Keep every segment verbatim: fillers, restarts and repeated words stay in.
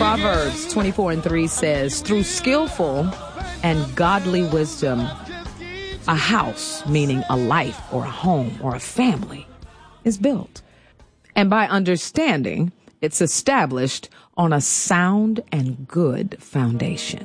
Proverbs twenty-four and three says, through skillful and godly wisdom, a house, meaning a life or a home or a family, is built. And by understanding, it's established on a sound and good foundation.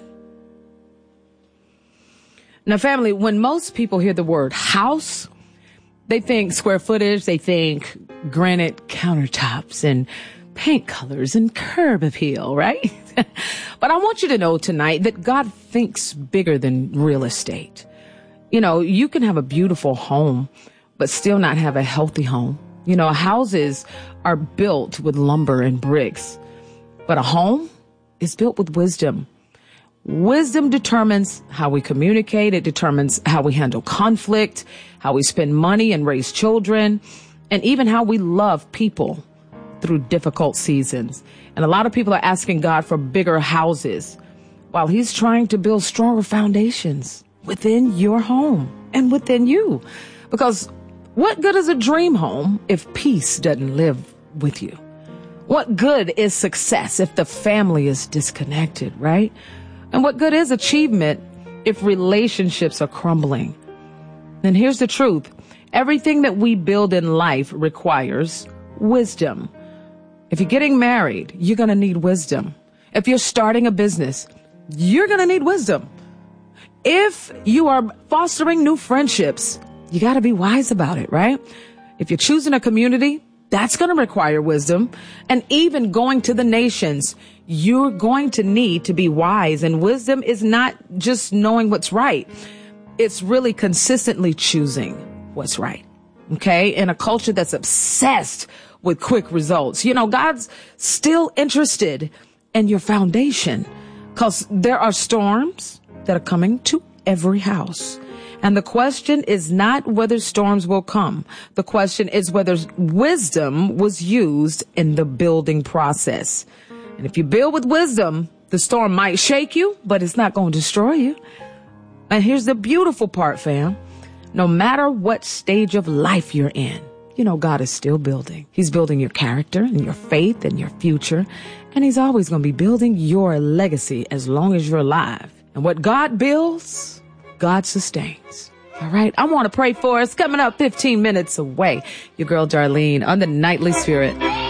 Now, family, when most people hear the word house, they think square footage, they think granite countertops and paint colors and curb appeal, right? But I want you to know tonight that God thinks bigger than real estate. You know, you can have a beautiful home, but still not have a healthy home. You know, houses are built with lumber and bricks, but a home is built with wisdom. Wisdom determines how we communicate. It determines how we handle conflict, how we spend money and raise children, and even how we love people through difficult seasons. And a lot of people are asking God for bigger houses while he's trying to build stronger foundations within your home and within you. Because what good is a dream home if peace doesn't live with you? What good is success if the family is disconnected, right? And what good is achievement if relationships are crumbling? And here's the truth. Everything that we build in life requires wisdom. If you're getting married, you're going to need wisdom. If you're starting a business, you're going to need wisdom. If you are fostering new friendships, you got to be wise about it, right? If you're choosing a community, that's going to require wisdom. And even going to the nations, you're going to need to be wise. And wisdom is not just knowing what's right. It's really consistently choosing what's right. Okay. In a culture that's obsessed with quick results, you know, God's still interested in your foundation, because there are storms that are coming to every house. And the question is not whether storms will come. The question is whether wisdom was used in the building process. And if you build with wisdom, the storm might shake you, but it's not going to destroy you. And here's the beautiful part, fam. No matter what stage of life you're in, you know, God is still building. He's building your character and your faith and your future. And he's always going to be building your legacy as long as you're alive. And what God builds, God sustains. All right. I want to pray for us. Coming up fifteen minutes away. Your girl, Darlene, on the Nightly Spirit.